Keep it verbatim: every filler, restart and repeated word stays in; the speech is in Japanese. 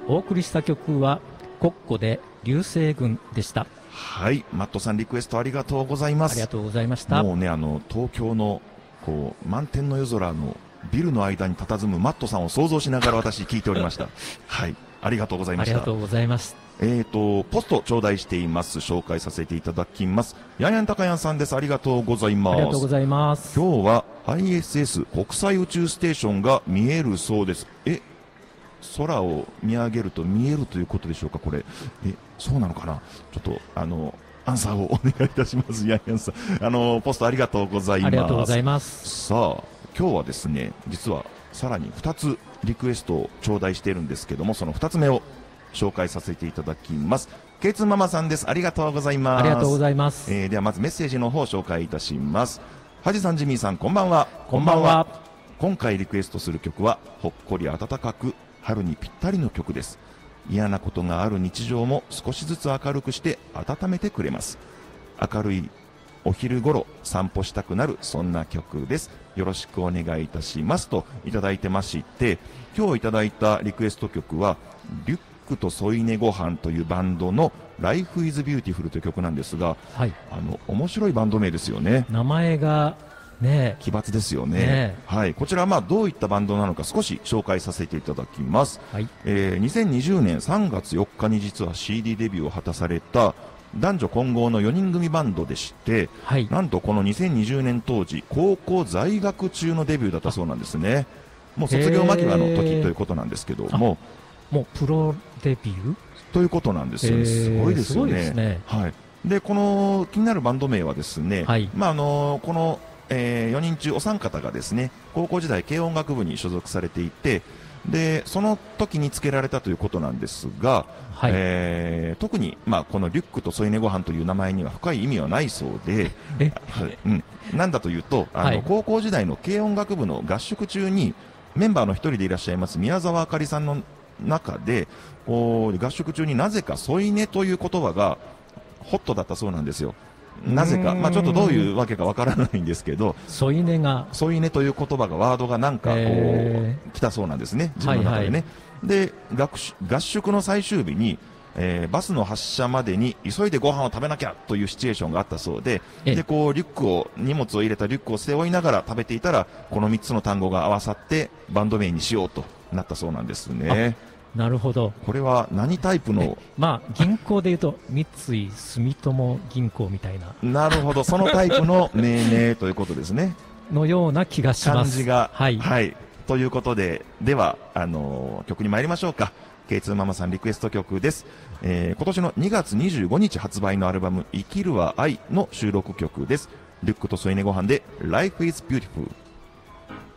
お送りした曲はコッコで流星群でした。 はい、マットさんリクエストありがとうございます。 ありがとうございました。 もうね、あの東京のこう満天の夜空のビルの間に佇むマットさんを想像しながら私聞いておりました。はい、ありがとうございました。 ありがとうございます。 えーとポスト頂戴しています。紹介させていただきます。やんやんたかやんさんです。ありがとうございます。 ありがとうございます。 今日は アイエスエス 国際宇宙ステーションが見えるそうです。え空を見上げると見えるということでしょうか。これえそうなのかな。ちょっとあのアンサーをお願いいたします。やんやんさん、あのポストありがとうございます。 ありがとうございます。 さあ今日はですね、実はさらにふたつリクエストを頂戴しているんですけども、そのふたつめを紹介させていただきます。ケイツーママさんです。ありがとうございます。 ありがとうございます。 えー、ではまずメッセージの方を紹介いたします。はじさん、ジミーさん、こんばんは。 こんばんは。 今回リクエストする曲はほっこり暖かく春にぴったりの曲です。嫌なことがある日常も少しずつ明るくして温めてくれます。明るいお昼頃散歩したくなる、そんな曲です。よろしくお願いいたしますといただいてまして、今日いただいたリクエスト曲はリュックと添い寝ご飯というバンドの Life is Beautiful という曲なんですが、 はい、 あの面白いバンド名ですよね。 名前がね奇抜ですよね。 ねはい、こちらはまあどういったバンドなのか少し紹介させていただきます。 はい、 えー、にせんにじゅうねんさんがつよっかに実は シーディー デビューを果たされた男女混合のよにん組バンドでして、 はい、 なんとこのにせんにじゅうねん当時高校在学中のデビューだったそうなんですね。もう卒業間際の時ということなんですけども、 もうプロデビューということなんですよね。すごいですよね。 すごいですね。 はい。でこの気になるバンド名はですね、 はい、 まああのこの、えー、よにん中お三方がですね高校時代軽音楽部に所属されていて、でその時に付けられたということなんですが、 はい、 えー、特に、まあ、このリュックと添い寝ご飯という名前には深い意味はないそうで、 え、 はいうん、なんだというとあの、 はい、 高校時代の軽音楽部の合宿中にメンバーの一人でいらっしゃいます宮沢あかりさんの中でこう合宿中になぜか添い寝という言葉がホットだったそうなんですよ。なぜか、まあ、ちょっとどういうわけかわからないんですけど、 添い寝が添い寝という言葉がワードがなんかこう、えー、来たそうなんですね、自分の中でね。はいはい、で学合宿の最終日に、えー、バスの発車までに急いでご飯を食べなきゃというシチュエーションがあったそうで、でこうリュックを荷物を入れたリュックを背負いながら食べていたらこのみっつの単語が合わさってバンド名にしようとなったそうなんですね。 なるほど。 これは何タイプの、 まあ銀行でいうと三井住友銀行みたいななるほど、そのタイプの命名ということですね。 のような気がします。 感じが、 はい、 はい、ということで、ではあのー、曲に参りましょうか。 ケーツー ママさんリクエスト曲です。えー、今年のにがつにじゅうごにち発売のアルバム生きるは愛の収録曲です。リュックと添い寝ご飯で Life is Beautiful。